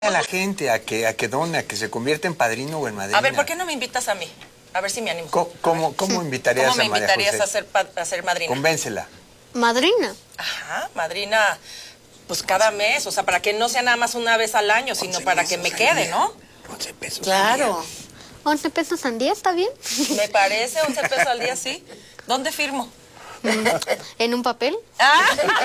A la gente a que done, a que se convierta en padrino o en madrina. A ver, ¿por qué no me invitas a mí? A ver si me animo. ¿Cómo invitarías a María José? ¿Cómo me invitarías a ser madrina? Convéncela. ¿Madrina? Ajá, madrina, pues cada mes, o sea, para que no sea nada más una vez al año, sino para que me quede, ¿no? 11 pesos. Claro. 11 pesos al día, ¿está bien? Me parece, 11 pesos al día, sí. ¿Dónde firmo? ¿En un papel? Ah,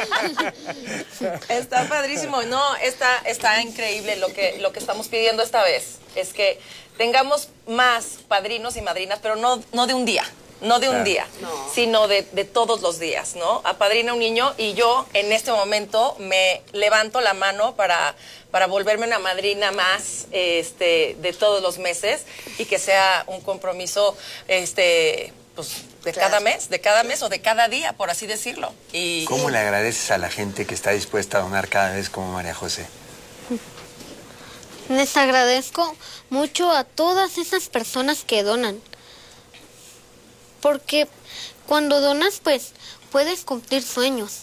está padrísimo. No, está increíble lo que estamos pidiendo esta vez. Es que tengamos más padrinos y madrinas, pero no de un día. No de un día, sino de todos los días, ¿no? Apadrina un niño y yo en este momento me levanto la mano para volverme una madrina más de todos los meses y que sea un compromiso pues de cada mes o de cada día, por así decirlo. Y ¿cómo le agradeces a la gente que está dispuesta a donar cada vez como María José? Les agradezco mucho a todas esas personas que donan. Porque cuando donas, pues, puedes cumplir sueños.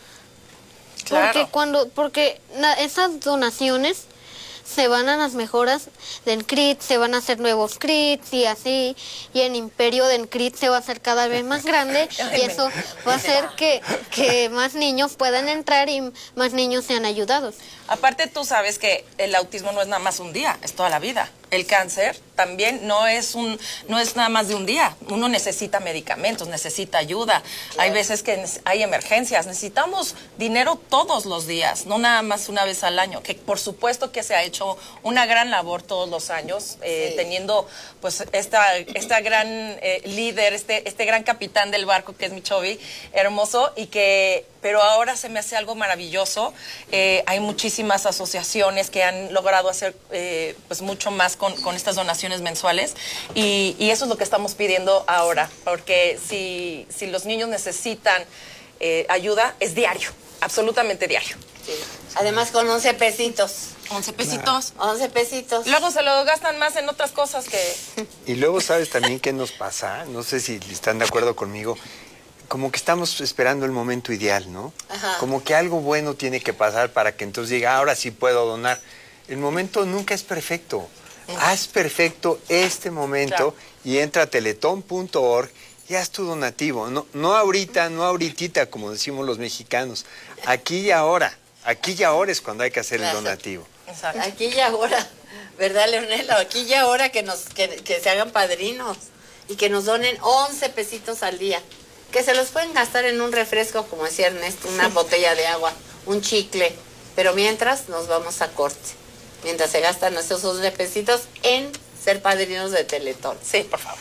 Claro. Porque esas donaciones se van a las mejoras del CRIT, se van a hacer nuevos CRITs y así, y el imperio del CRIT se va a hacer cada vez más grande y eso va a hacer que más niños puedan entrar y más niños sean ayudados. Aparte, tú sabes que el autismo no es nada más un día, es toda la vida. El cáncer también no es nada más de un día. Uno necesita medicamentos, necesita ayuda. Claro. Hay veces que hay emergencias. Necesitamos dinero todos los días, no nada más una vez al año. Que por supuesto que se ha hecho una gran labor todos los años, teniendo pues esta gran líder, este gran capitán del barco que es Michovi, hermoso, pero ahora se me hace algo maravilloso. Hay muchísimas asociaciones que han logrado hacer pues mucho más con estas donaciones mensuales y eso es lo que estamos pidiendo ahora, porque si los niños necesitan ayuda, es diario, absolutamente diario. Sí. Además con 11 pesitos. 11 pesitos. 11 pesitos. Luego se lo gastan más en otras cosas que... Y luego, ¿sabes también qué nos pasa? No sé si están de acuerdo conmigo. Como que estamos esperando el momento ideal, ¿no? Ajá. Como que algo bueno tiene que pasar para que entonces diga, ahora sí puedo donar. El momento nunca es perfecto. Haz perfecto este momento, claro, y entra a teletón.org y haz tu donativo. No ahorita, no ahoritita, como decimos los mexicanos. Aquí y ahora. Aquí y ahora es cuando hay que hacer, claro, el donativo. Exacto. Aquí y ahora, ¿verdad, Leonela? Aquí y ahora que se hagan padrinos y que nos donen 11 pesitos al día. Que se los pueden gastar en un refresco, como decía Ernesto, una botella de agua, un chicle. Pero mientras nos vamos a corte. Mientras se gastan nuestros 11 pesitos en ser padrinos de Teletón. Sí, por favor.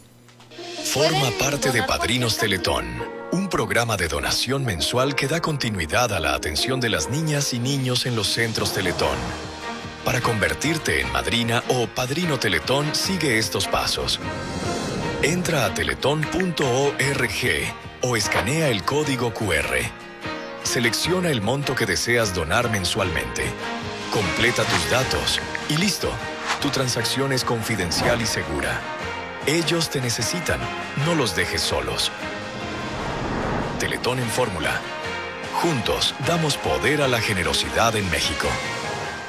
Forma parte de Padrinos Teletón, un programa de donación mensual que da continuidad a la atención de las niñas y niños en los centros Teletón. Para convertirte en madrina o padrino Teletón, sigue estos pasos. Entra a teletón.org o escanea el código QR. Selecciona el monto que deseas donar mensualmente. Completa tus datos y listo. Tu transacción es confidencial y segura. Ellos te necesitan, no los dejes solos. Teletón en fórmula. Juntos damos poder a la generosidad en México.